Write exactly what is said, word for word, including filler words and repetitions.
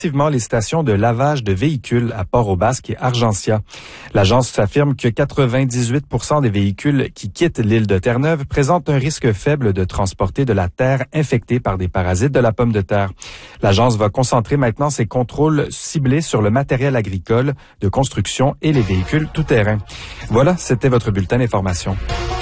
Effectivement, les stations de lavage de véhicules à Port-aux-Basques et Argentia. L'agence affirme que quatre-vingt-dix-huit pour cent des véhicules qui quittent l'île de Terre-Neuve présentent un risque faible de transporter de la terre infectée par des parasites de la pomme de terre. L'agence va concentrer maintenant ses contrôles ciblés sur le matériel agricole, de construction et les véhicules tout-terrain. Voilà, c'était votre bulletin d'information.